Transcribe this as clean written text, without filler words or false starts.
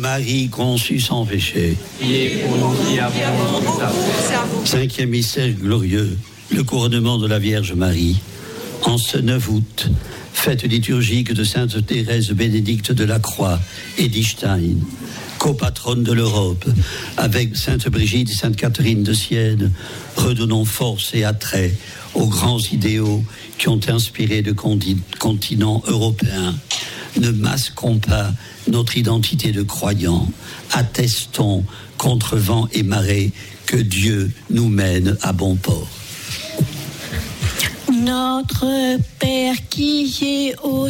Marie conçue sans péché. Priez pour nous qui avons tout. Cinquième mystère glorieux, le couronnement de la Vierge Marie. En ce 9 août, fête liturgique de Sainte Thérèse Bénédicte de la Croix et d'Istein, copatronne de l'Europe, avec Sainte Brigitte et Sainte Catherine de Sienne, redonnons force et attrait aux grands idéaux qui ont inspiré le continent européen. Ne masquons pas notre identité de croyants, attestons contre vent et marée que Dieu nous mène à bon port. Notre Père qui est aux